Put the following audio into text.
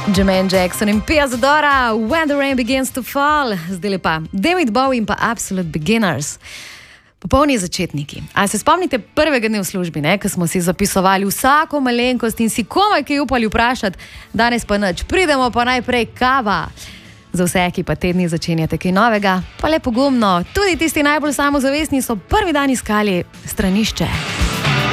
Jermaine Jackson in Pia Zadora, When the Rain Begins to Fall, zdaj pa David Bowie in pa Absolute Beginners. Popolni začetniki. A se spomnite prvega dne v službi, ko smo si zapisovali vsako malenkost in si komaj kaj upali vprašati, danes pa nič, pridemo pa najprej kava. Za vse, ki pa te dni začenjate kaj novega, pa le pogumno, tudi tisti najbolj samozavestni so prvi dan iskali stranišče.